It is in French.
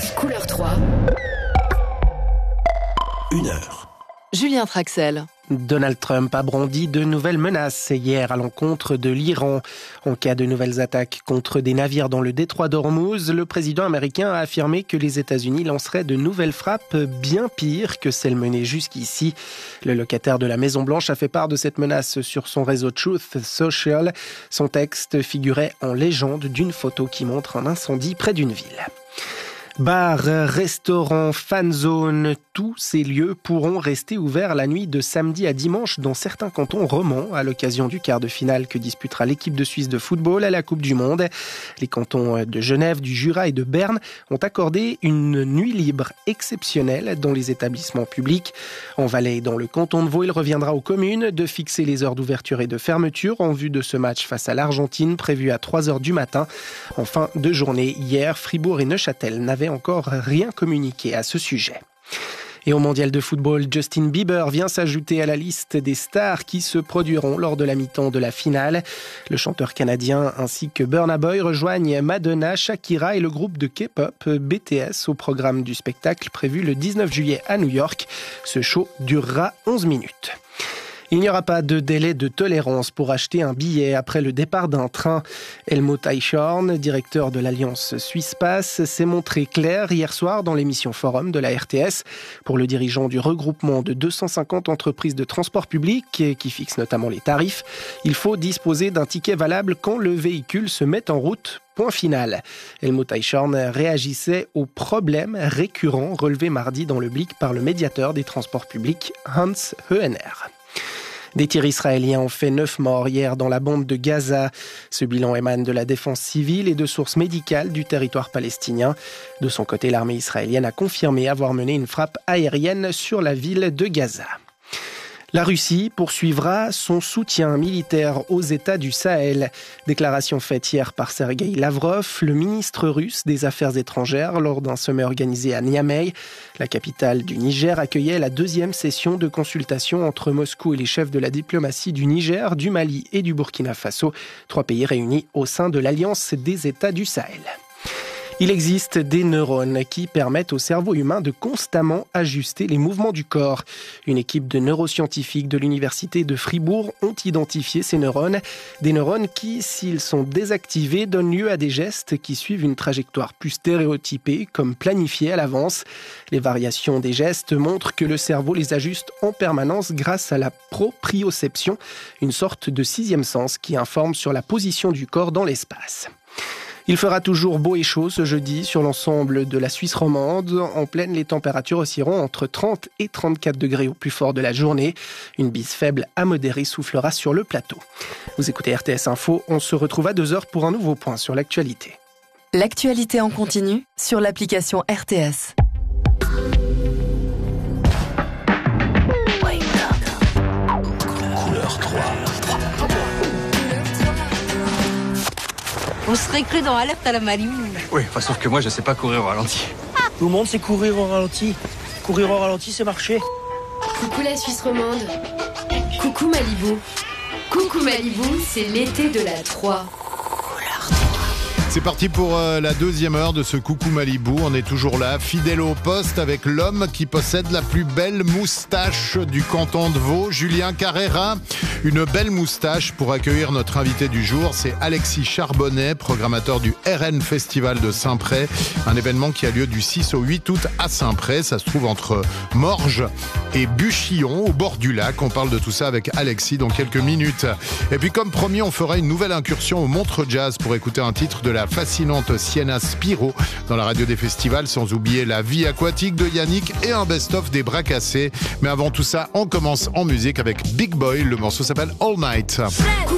RTS couleur 3. 1 heure. Julien Traxel. Donald Trump a brandi de nouvelles menaces hier à l'encontre de l'Iran. En cas de nouvelles attaques contre des navires dans le détroit d'Ormuz, le président américain a affirmé que les États-Unis lanceraient de nouvelles frappes bien pires que celles menées jusqu'ici. Le locataire de la Maison-Blanche a fait part de cette menace sur son réseau Truth Social. Son texte figurait en légende d'une photo qui montre un incendie près d'une ville. Bars, restaurants, fan zone, tous ces lieux pourront rester ouverts la nuit de samedi à dimanche dans certains cantons romans à l'occasion du quart de finale que disputera l'équipe de Suisse de football à la Coupe du Monde. Les cantons de Genève, du Jura et de Berne ont accordé une nuit libre exceptionnelle dans les établissements publics. En Valais et dans le canton de Vaud, il reviendra aux communes de fixer les heures d'ouverture et de fermeture en vue de ce match face à l'Argentine prévu à 3h du matin. En fin de journée, hier, Fribourg et Neuchâtel n'avaient encore rien communiqué à ce sujet. Et au mondial de football, Justin Bieber vient s'ajouter à la liste des stars qui se produiront lors de la mi-temps de la finale. Le chanteur canadien ainsi que Burna Boy rejoignent Madonna, Shakira et le groupe de K-pop BTS au programme du spectacle prévu le 19 juillet à New York. Ce show durera 11 minutes. Il n'y aura pas de délai de tolérance pour acheter un billet après le départ d'un train. Helmut Eichhorn, directeur de l'Alliance Suisse-Pass, s'est montré clair hier soir dans l'émission Forum de la RTS. Pour le dirigeant du regroupement de 250 entreprises de transport public, qui fixe notamment les tarifs, il faut disposer d'un ticket valable quand le véhicule se met en route. Point final. Helmut Eichhorn réagissait aux problèmes récurrents relevés mardi dans le Blick par le médiateur des transports publics, Hans Hoener. Des tirs israéliens ont fait 9 morts hier dans la bande de Gaza. Ce bilan émane de la défense civile et de sources médicales du territoire palestinien. De son côté, l'armée israélienne a confirmé avoir mené une frappe aérienne sur la ville de Gaza. La Russie poursuivra son soutien militaire aux États du Sahel. Déclaration faite hier par Sergueï Lavrov, le ministre russe des Affaires étrangères, lors d'un sommet organisé à Niamey. La capitale du Niger accueillait la 2e session de consultation entre Moscou et les chefs de la diplomatie du Niger, du Mali et du Burkina Faso, 3 pays réunis au sein de l'Alliance des États du Sahel. Il existe des neurones qui permettent au cerveau humain de constamment ajuster les mouvements du corps. Une équipe de neuroscientifiques de l'université de Fribourg ont identifié ces neurones. Des neurones qui, s'ils sont désactivés, donnent lieu à des gestes qui suivent une trajectoire plus stéréotypée, comme planifiée à l'avance. Les variations des gestes montrent que le cerveau les ajuste en permanence grâce à la proprioception, une sorte de 6e sens qui informe sur la position du corps dans l'espace. Il fera toujours beau et chaud ce jeudi sur l'ensemble de la Suisse romande. En pleine, les températures oscilleront entre 30 et 34 degrés au plus fort de la journée. Une bise faible à modérée soufflera sur le plateau. Vous écoutez RTS Info, on se retrouve à 2h pour un nouveau point sur l'actualité. L'actualité en continu sur l'application RTS. Couleur 3. On serait cru dans Alerte à la Malibu. Oui, sauf que moi, je sais pas courir au ralenti. Tout le monde sait courir au ralenti. Courir au ralenti, c'est marcher. Coucou la Suisse romande. Coucou Malibu. Coucou Malibu, c'est l'été de la 3. C'est parti pour la 2e heure de ce Coucou Malibu. On est toujours là, fidèle au poste, avec l'homme qui possède la plus belle moustache du canton de Vaud, Julien Carrera. Une belle moustache pour accueillir notre invité du jour. C'est Alexis Charbonnet, programmateur du RN Festival de Saint-Pré. Un événement qui a lieu du 6 au 8 août à Saint-Pré. Ça se trouve entre Morges et Buchillon, au bord du lac. On parle de tout ça avec Alexis dans quelques minutes. Et puis comme promis, on fera une nouvelle incursion au Montreux Jazz pour écouter un titre de la fascinante Sienna Spiro dans la radio des festivals, sans oublier la vie aquatique de Yannick et un best-of des bras cassés. Mais avant tout ça, on commence en musique avec Big Boy. Le morceau s'appelle All Night.